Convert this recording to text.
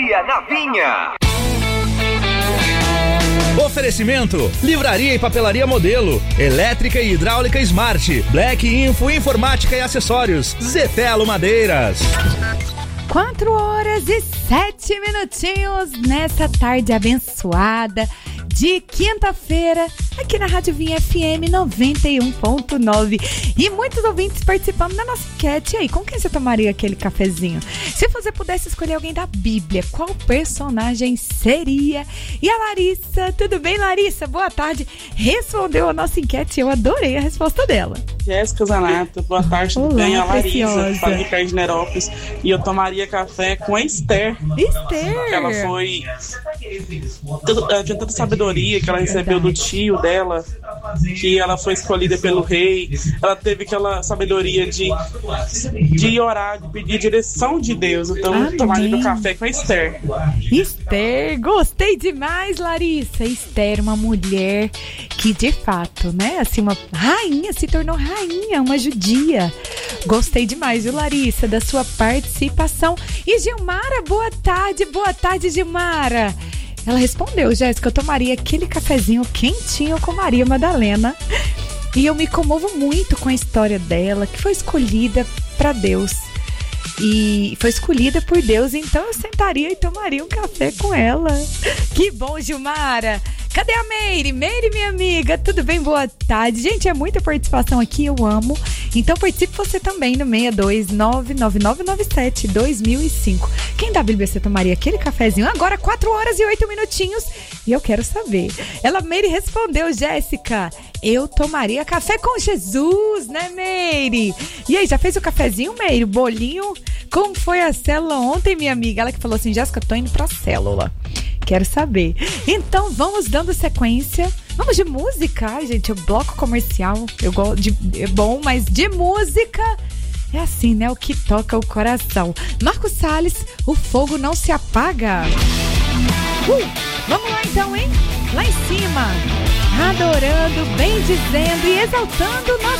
Padaria na Vinha. Oferecimento: Livraria e Papelaria Modelo, Elétrica e Hidráulica Smart, Black Info Informática e Acessórios, Zetelo Madeiras. 4h07 nessa tarde abençoada de quinta-feira, aqui na Rádio Vinha FM 91.9. E muitos ouvintes participando da nossa enquete. E aí, com quem você tomaria aquele cafezinho? Se você pudesse escolher alguém da Bíblia, qual personagem seria? E a Larissa, tudo bem, Larissa? Boa tarde. Respondeu a nossa enquete e eu adorei a resposta dela. Jéssica Zanato, boa tarde, tudo bem? A Larissa, fala de Pé de Nerópolis. E eu tomaria café com a Esther. Esther! Ela foi... tinha tanta sabedoria que ela recebeu do tio dela, que ela foi escolhida pelo rei. Ela teve aquela sabedoria de orar, de pedir direção de Deus. Então eu tomaria meu café com a Esther. Esther, gostei demais, Larissa. Esther, uma mulher que de fato, né, assim, uma rainha, se tornou rainha, uma judia. Gostei demais, viu, Larissa, da sua participação. E Gilmara, boa tarde, Gilmara. Ela respondeu: Jéssica, eu tomaria aquele cafezinho quentinho com Maria Madalena. E eu me comovo muito com a história dela, que foi escolhida para Deus. E foi escolhida por Deus, então eu sentaria e tomaria um café com ela. Que bom, Gilmara. Cadê a Meire? Meire, minha amiga, tudo bem? Boa tarde. Gente, é muita participação aqui, eu amo. Então participe você também no 62999972005. Quem da Bíblia você tomaria aquele cafezinho? Agora 4h08. E eu quero saber. Ela, Meire, respondeu: Jéssica, eu tomaria café com Jesus, né, Meire? E aí, já fez o cafezinho, Meire? O bolinho? Como foi a célula ontem, minha amiga? Ela que falou assim: Jéssica, tô indo pra célula. Quero saber. Então vamos dando sequência. Vamos de música. Ai, gente, o bloco comercial eu gosto de, é bom, mas de música é assim, né? O que toca o coração. Marcos Salles, O Fogo Não Se Apaga. Vamos lá então, hein? Lá em cima, adorando, bendizendo e exaltando nosso